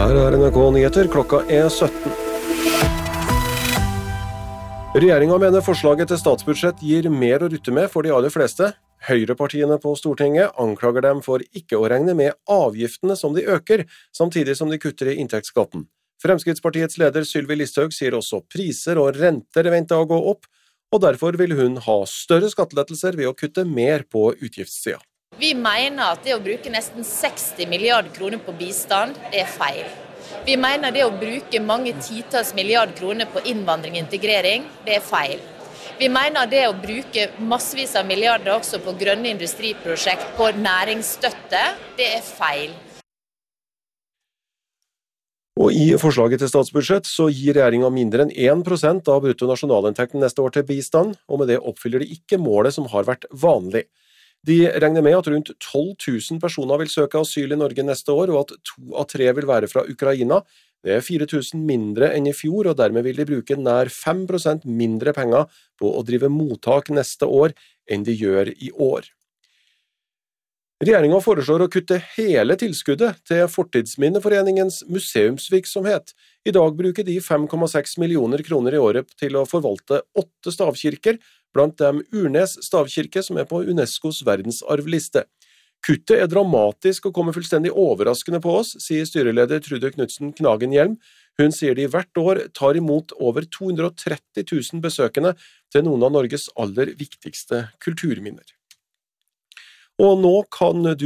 Det her er NRK Nyheter, klokka er 17. Regjeringen mener forslaget til statsbudsjett gir mer å rutte med for de aller fleste. Høyrepartiene på Stortinget anklager dem for ikke å regne med avgiftene som de øker, samtidig som de kutter i inntektsskatten. Fremskrittspartiets leder Sylvi Listhaug sier også priser og renter venter å gå opp, og derfor vil hun ha større skattelettelser ved å kutte mer på utgiftssida. Vi mener at det å bruke nesten 60 milliarder kroner på bistand, det er feil. Vi mener det å bruke mange titalls milliarder kroner på innvandring og integrering, det er feil. Vi mener det å bruke massevis av milliarder også på grønne industriprosjekt, på næringsstøtte, det er feil. Og i forslaget til statsbudsjett så gir regjeringen mindre enn 1% av bruttonasjonalinntekten neste år til bistand, og med det oppfyller de ikke målet som har vært vanlig. De regner med at rundt 12 000 personer vil søke asyl i Norge neste år, og at 2 av 3 vil være fra Ukraina. Det er 4 000 mindre enn i fjor, og dermed vil de bruke nær 5% mindre penger på å drive mottak neste år enn de gjør i år. Regjeringen foreslår å kutte hele tilskuddet til Fortidsminneforeningens museumsvirksomhet. I dag bruker de 5,6 millioner kroner i året til å forvalte 8 stavkirker, blant dem Urnes stavkirke som er på UNESCOs verdensarvliste. Kuttet er dramatisk og kommer fullstendig overraskende på oss, sier styreleder Trude Knudsen Knagenhjelm. Hun sier de hvert år tar imot over 230 000 besøkende til noen av Norges aller viktigste kulturminner. Og nå kan du